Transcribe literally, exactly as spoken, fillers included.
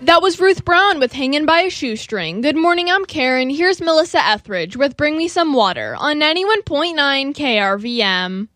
That was Ruth Brown with Hangin' by a Shoestring. Good morning, I'm Karen. Here's Melissa Etheridge with Bring Me Some Water on ninety-one point nine K R V M.